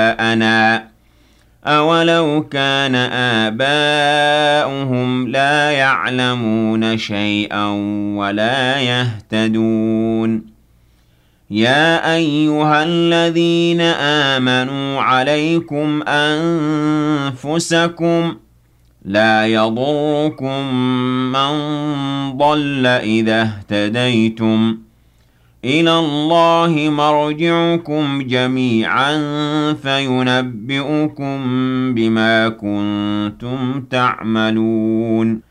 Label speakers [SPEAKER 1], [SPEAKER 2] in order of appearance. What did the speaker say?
[SPEAKER 1] آباءنا أولو كان آباؤهم لا يعلمون شيئا ولا يهتدون يا أيها الذين آمنوا عليكم أنفسكم لا يضركم من ضل إذا اهتديتم إلى الله مرجعكم جميعا فينبئكم بما كنتم تعملون